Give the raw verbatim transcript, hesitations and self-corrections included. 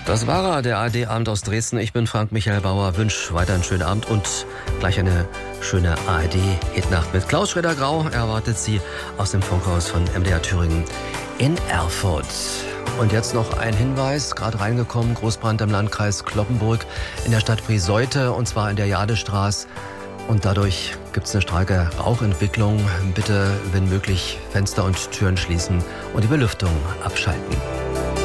Das war er, der A R D-Abend aus Dresden. Ich bin Frank Michael Bauer, wünsche weiter einen schönen Abend und gleich eine schöne A R D-Hitnacht mit Klaus Schroeder-Grau. Erwartet Sie aus dem Funkhaus von M D R Thüringen in Erfurt. Und jetzt noch ein Hinweis, gerade reingekommen, Großbrand im Landkreis Cloppenburg in der Stadt Brieseute, und zwar in der Jadestraße. Und dadurch gibt es eine starke Rauchentwicklung. Bitte, wenn möglich, Fenster und Türen schließen und die Belüftung abschalten.